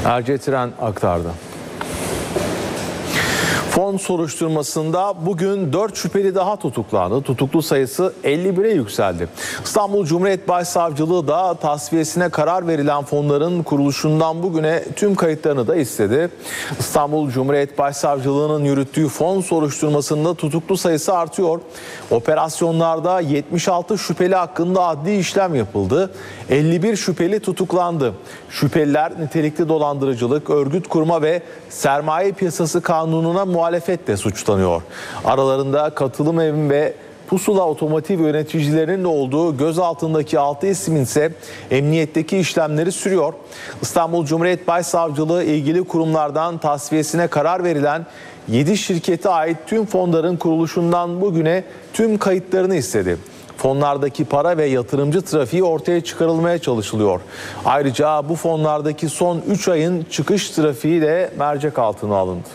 Ercetiren aktardı. Fon soruşturmasında bugün 4 şüpheli daha tutuklandı. Tutuklu sayısı 51'e yükseldi. İstanbul Cumhuriyet Başsavcılığı da tasfiyesine karar verilen fonların kuruluşundan bugüne tüm kayıtlarını da istedi. İstanbul Cumhuriyet Başsavcılığı'nın yürüttüğü fon soruşturmasında tutuklu sayısı artıyor. Operasyonlarda 76 şüpheli hakkında adli işlem yapıldı. 51 şüpheli tutuklandı. Şüpheliler nitelikli dolandırıcılık, örgüt kurma ve sermaye piyasası kanununa muhalefetle suçlanıyor. Aralarında Katılım Evim ve Pusula Otomotiv yöneticilerinin de olduğu gözaltındaki 6 ismin ise emniyetteki işlemleri sürüyor. İstanbul Cumhuriyet Başsavcılığı ilgili kurumlardan tasfiyesine karar verilen 7 şirkete ait tüm fonların kuruluşundan bugüne tüm kayıtlarını istedi. Fonlardaki para ve yatırımcı trafiği ortaya çıkarılmaya çalışılıyor. Ayrıca bu fonlardaki son 3 ayın çıkış trafiği de mercek altına alındı.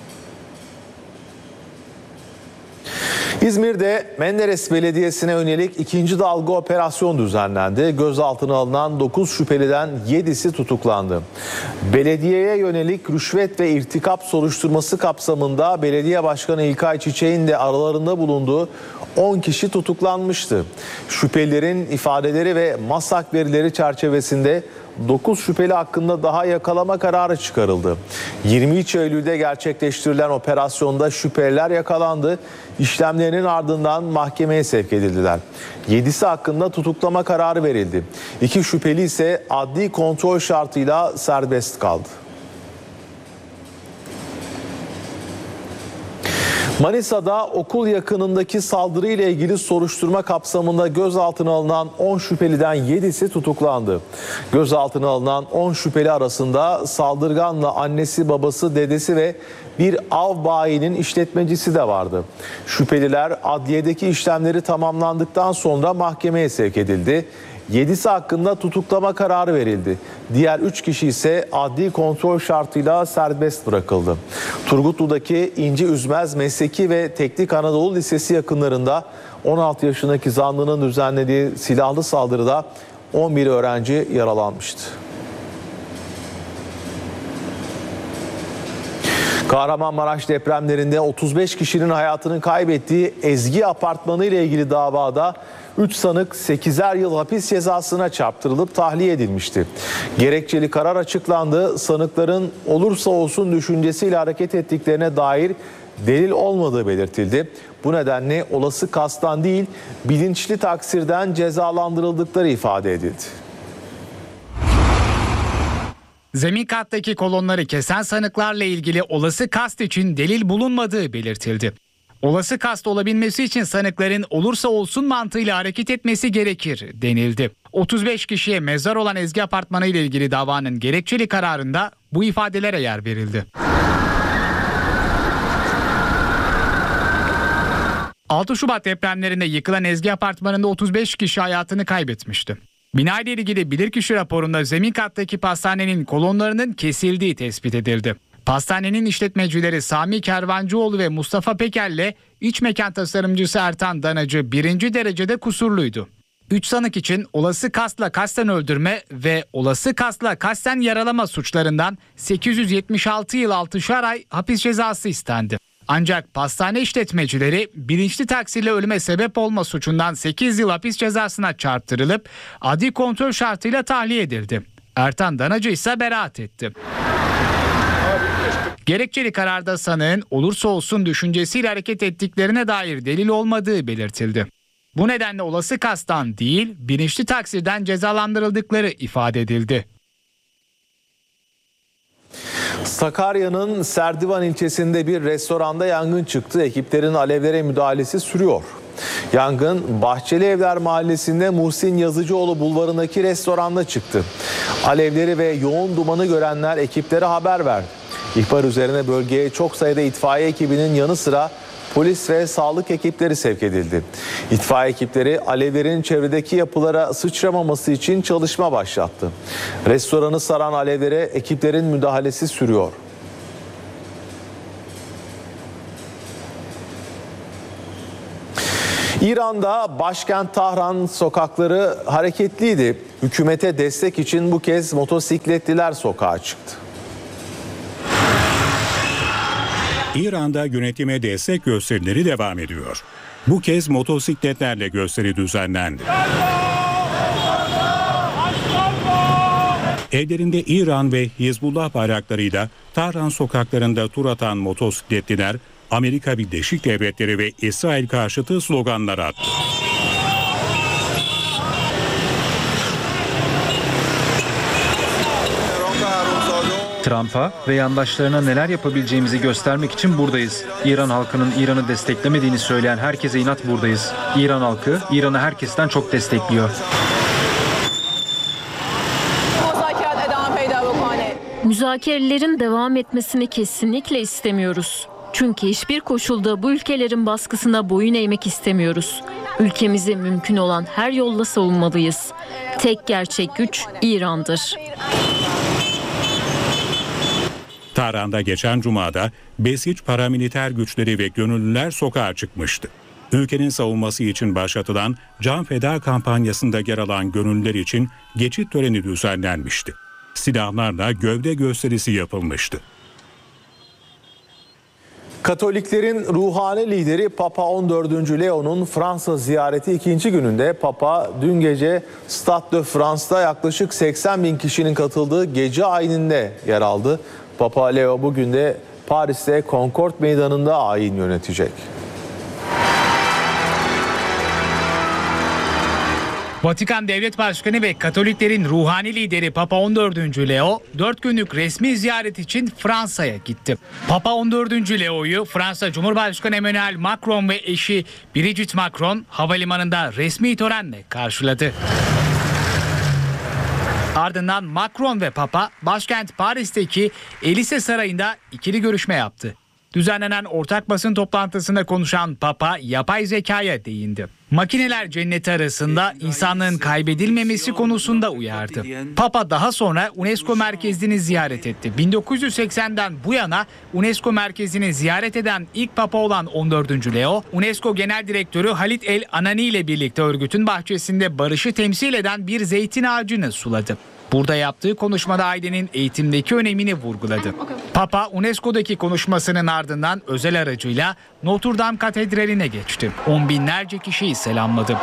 İzmir'de Menderes Belediyesi'ne yönelik ikinci dalga operasyon düzenlendi. Gözaltına alınan 9 şüpheliden 7'si tutuklandı. Belediyeye yönelik rüşvet ve irtikap soruşturması kapsamında Belediye Başkanı İlkay Çiçek'in de aralarında bulunduğu 10 kişi tutuklanmıştı. Şüphelilerin ifadeleri ve MASAK verileri çerçevesinde 9 şüpheli hakkında daha yakalama kararı çıkarıldı. 23 Eylül'de gerçekleştirilen operasyonda şüpheliler yakalandı. İşlemlerinin ardından mahkemeye sevk edildiler. 7'si hakkında tutuklama kararı verildi. 2 şüpheli ise adli kontrol şartıyla serbest kaldı. Manisa'da okul yakınındaki saldırıyla ilgili soruşturma kapsamında gözaltına alınan 10 şüpheliden 7'si tutuklandı. Gözaltına alınan 10 şüpheli arasında saldırganla annesi, babası, dedesi ve bir av bayinin işletmecisi de vardı. Şüpheliler adliyedeki işlemleri tamamlandıktan sonra mahkemeye sevk edildi. 7'si hakkında tutuklama kararı verildi. Diğer 3 kişi ise adli kontrol şartıyla serbest bırakıldı. Turgutlu'daki İnci Üzmez Mesleki ve Teknik Anadolu Lisesi yakınlarında 16 yaşındaki zanlının düzenlediği silahlı saldırıda 11 öğrenci yaralanmıştı. Kahramanmaraş depremlerinde 35 kişinin hayatını kaybettiği Ezgi Apartmanı ile ilgili davada 3 sanık 8'er yıl hapis cezasına çarptırılıp tahliye edilmişti. Gerekçeli karar açıklandı. Sanıkların olursa olsun düşüncesiyle hareket ettiklerine dair delil olmadığı belirtildi. Bu nedenle olası kastan değil, bilinçli taksirden cezalandırıldıkları ifade edildi. Zemin kattaki kolonları kesen sanıklarla ilgili olası kast için delil bulunmadığı belirtildi. Olası kast olabilmesi için sanıkların olursa olsun mantığıyla hareket etmesi gerekir denildi. 35 kişiye mezar olan Ezgi Apartmanı ile ilgili davanın gerekçeli kararında bu ifadelere yer verildi. 6 Şubat depremlerinde yıkılan Ezgi Apartmanı'nda 35 kişi hayatını kaybetmişti. Bina ile ilgili bilirkişi raporunda zemin kattaki pastanenin kolonlarının kesildiği tespit edildi. Pastanenin işletmecileri Sami Kervancıoğlu ve Mustafa Peker'le iç mekan tasarımcısı Ertan Danacı 1. derecede kusurluydu. 3 sanık için olası kastla kasten öldürme ve olası kastla kasten yaralama suçlarından 876 yıl 6'şar ay hapis cezası istendi. Ancak pastane işletmecileri bilinçli taksirle ölüme sebep olma suçundan 8 yıl hapis cezasına çarptırılıp adli kontrol şartıyla tahliye edildi. Ertan Danacı ise beraat etti. Gerekçeli kararda sanığın olursa olsun düşüncesiyle hareket ettiklerine dair delil olmadığı belirtildi. Bu nedenle olası kastan değil, bilinçli taksirden cezalandırıldıkları ifade edildi. Sakarya'nın Serdivan ilçesinde bir restoranda yangın çıktı. Ekiplerin alevlere müdahalesi sürüyor. Yangın Bahçeli Evler Mahallesi'nde Muhsin Yazıcıoğlu bulvarındaki restoranda çıktı. Alevleri ve yoğun dumanı görenler ekiplere haber verdi. İhbar üzerine bölgeye çok sayıda itfaiye ekibinin yanı sıra polis ve sağlık ekipleri sevk edildi. İtfaiye ekipleri alevlerin çevredeki yapılara sıçramaması için çalışma başlattı. Restoranı saran alevlere ekiplerin müdahalesi sürüyor. İran'da başkent Tahran sokakları hareketliydi. Hükümete destek için bu kez motosikletliler sokağa çıktı. İran'da yönetime destek gösterileri devam ediyor. Bu kez motosikletlerle gösteri düzenlendi. Ellerinde İran ve Hizbullah bayraklarıyla Tahran sokaklarında tur atan motosikletliler Amerika Birleşik Devletleri ve İsrail karşıtı sloganlar attı. Trump'a ve yandaşlarına neler yapabileceğimizi göstermek için buradayız. İran halkının İran'ı desteklemediğini söyleyen herkese inat buradayız. İran halkı İran'ı herkesten çok destekliyor. Müzakerelerin devam etmesini kesinlikle istemiyoruz. Çünkü hiçbir koşulda bu ülkelerin baskısına boyun eğmek istemiyoruz. Ülkemizi mümkün olan her yolla savunmalıyız. Tek gerçek güç İran'dır. Tahran'da geçen Cuma'da Besiç paramiliter güçleri ve gönüllüler sokağa çıkmıştı. Ülkenin savunması için başlatılan Can Feda kampanyasında yer alan gönüllüler için geçit töreni düzenlenmişti. Silahlarla gövde gösterisi yapılmıştı. Katoliklerin ruhani lideri Papa 14. Leo'nun Fransa ziyareti ikinci gününde Papa dün gece Stade de France'da yaklaşık 80 bin kişinin katıldığı gece ayininde yer aldı. Papa Leo bugün de Paris'te Concorde Meydanı'nda ayin yönetecek. Vatikan Devlet Başkanı ve Katoliklerin ruhani lideri Papa 14. Leo 4 günlük resmi ziyaret için Fransa'ya gitti. Papa 14. Leo'yu Fransa Cumhurbaşkanı Emmanuel Macron ve eşi Brigitte Macron havalimanında resmi törenle karşıladı. Ardından Macron ve Papa başkent Paris'teki Élysée Sarayı'nda ikili görüşme yaptı. Düzenlenen ortak basın toplantısında konuşan Papa yapay zekaya değindi. Makineler cenneti arasında insanlığın kaybedilmemesi konusunda uyardı. Papa daha sonra UNESCO merkezini ziyaret etti. 1980'den bu yana UNESCO merkezini ziyaret eden ilk Papa olan 14. Leo, UNESCO Genel Direktörü Halit El Anani ile birlikte örgütün bahçesinde barışı temsil eden bir zeytin ağacını suladı. Burada yaptığı konuşmada ailenin eğitimdeki önemini vurguladı. Papa UNESCO'daki konuşmasının ardından özel aracıyla Notre Dame Katedrali'ne geçti. On binlerce kişiyi selamladı.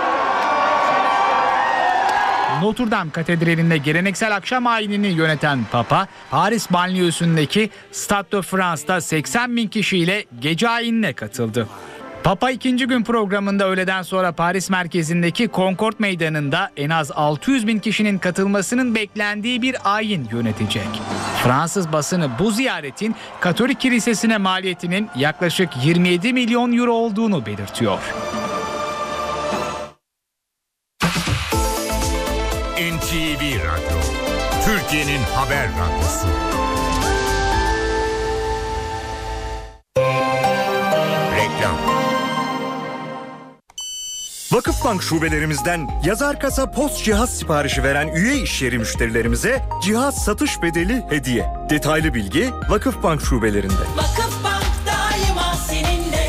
Notre Dame Katedrali'nde geleneksel akşam ayinini yöneten Papa, Paris banliyösündeki Stade de France'da 80 bin kişiyle gece ayinine katıldı. Papa ikinci gün programında öğleden sonra Paris merkezindeki Concorde Meydanı'nda en az 600 bin kişinin katılmasının beklendiği bir ayin yönetecek. Fransız basını bu ziyaretin Katolik Kilisesi'ne maliyetinin yaklaşık 27 milyon euro olduğunu belirtiyor. NTV Radyo, Türkiye'nin haber radyosu. Reklam. Vakıfbank şubelerimizden yazar kasa post cihaz siparişi veren üye işyeri müşterilerimize cihaz satış bedeli hediye. Detaylı bilgi Vakıfbank şubelerinde. Vakıfbank daima seninle.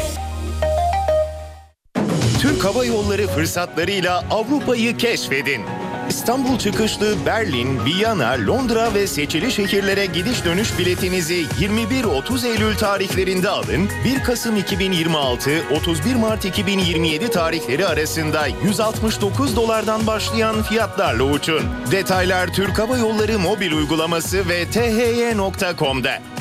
Türk Hava Yolları fırsatlarıyla Avrupa'yı keşfedin. İstanbul çıkışlı Berlin, Viyana, Londra ve seçili şehirlere gidiş dönüş biletinizi 21-30 Eylül tarihlerinde alın. 1 Kasım 2026-31 Mart 2027 tarihleri arasında $169'dan başlayan fiyatlarla uçun. Detaylar Türk Hava Yolları mobil uygulaması ve thy.com'da.